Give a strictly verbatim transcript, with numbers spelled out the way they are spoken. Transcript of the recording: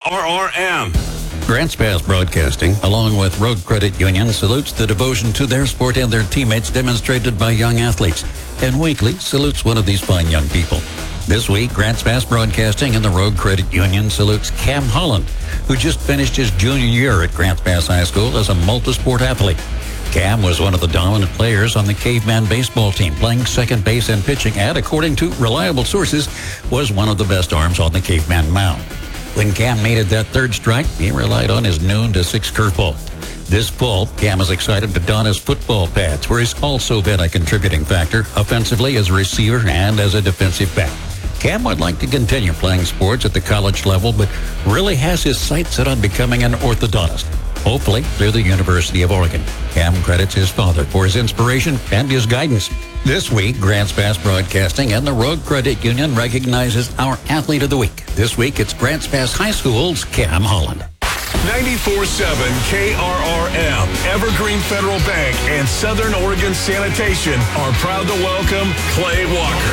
R R M. Grants Pass Broadcasting, along with Road Credit Union, salutes the devotion to their sport and their teammates demonstrated by young athletes. And Weekly salutes one of these fine young people. This week, Grants Pass Broadcasting and the Road Credit Union salutes Cam Holland, who just finished his junior year at Grants Pass High School as a multi-sport athlete. Cam was one of the dominant players on the Caveman baseball team, playing second base and pitching, and according to reliable sources, was one of the best arms on the Caveman mound. When Cam needed that third strike, he relied on his noon to six curveball. This fall, Cam is excited to don his football pads, where he's also been a contributing factor offensively as a receiver and as a defensive back. Cam would like to continue playing sports at the college level, but really has his sights set on becoming an orthodontist, hopefully through the University of Oregon. Cam credits his father for his inspiration and his guidance. This week, Grants Pass Broadcasting and the Road Credit Union recognizes our Athlete of the Week. This week, it's Grants Pass High School's Cam Holland. ninety-four point seven K R R M, Evergreen Federal Bank, and Southern Oregon Sanitation are proud to welcome Clay Walker.